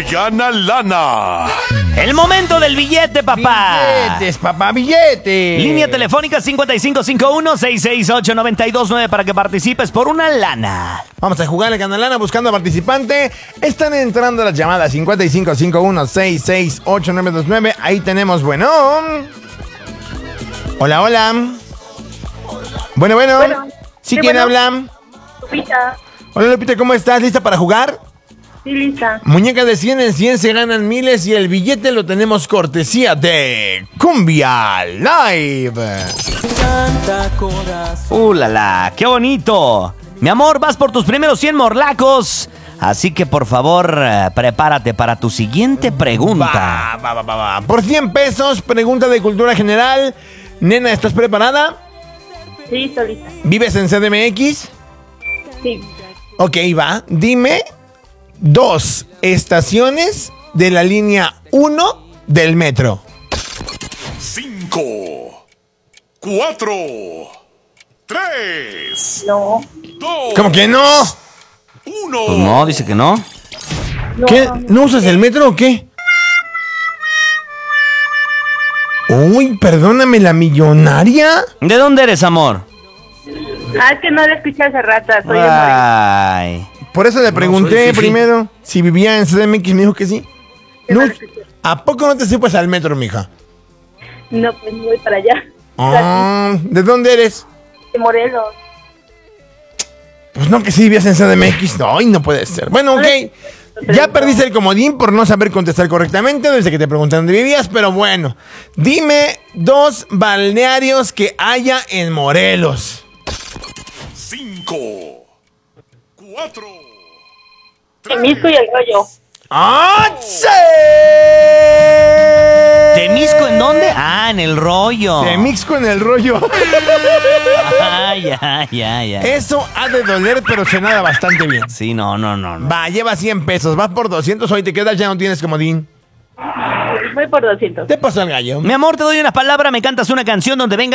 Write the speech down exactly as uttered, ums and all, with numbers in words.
gana lana. El momento del billete, papá. Billetes, papá, billetes. Línea telefónica cinco cinco cinco uno, seis seis ocho, nueve dos nueve para que participes por una lana. Vamos a jugar el Ganalana buscando participante. Están entrando las llamadas cinco cinco cinco uno, seis seis ocho, nueve dos nueve. Ahí tenemos, bueno. Hola, hola. Bueno, bueno. Bueno. ¿Sí, Sí, quién bueno. habla? Lupita, Hola, Lupita, ¿cómo estás? ¿Lista para jugar? sí, lista. Muñecas de cien en cien se ganan miles y el billete lo tenemos cortesía de Cumbia Live. ¡Uh, la, la! ¡Qué bonito! Mi amor, vas por tus primeros cien morlacos. Así que, por favor, eh, prepárate para tu siguiente pregunta. Va, va, va, va, va. Por cien pesos, pregunta de cultura general. Nena, ¿estás preparada? Sí, estoy lista. ¿Vives en C D M X? Sí. Ok, va. Dime dos estaciones de la línea uno del metro. Cinco, cuatro, tres, No. dos, ¿Cómo que no? uno. Pues no, dice que no. No. ¿Qué? ¿No usas el metro o qué? Uy, perdóname, la millonaria. ¿De dónde eres, amor? Ah, es que no la escuché hace rato. Soy de Morelia. Ay. Por eso le pregunté soy fifí. primero si vivía en C D M X. Me dijo que sí. Que No, no la escuché. ¿a poco no te supas al metro, mija? No, pues no voy para allá. Ah, ¿de dónde eres? De Morelos. Pues no, que sí vivías en C D M X. Ay, no puede ser. Bueno, ok. Ya perdiste el comodín por no saber contestar correctamente desde que te pregunté dónde vivías, pero bueno. Dime dos balnearios que haya en Morelos. Cinco, cuatro, Temisco y el rollo. ¡Ah, sí! ¿Temisco en dónde? Ah, en el rollo. Temixco en el rollo. Ah, ya, ya, ya. Eso ha de doler, pero se nada bastante bien. Sí, no, no, no, no. Va, lleva cien pesos. Vas por doscientos. Hoy te quedas, ya no tienes comodín. Voy por doscientos. Te pasó el gallo. Mi amor, te doy una palabra, me cantas una canción donde venga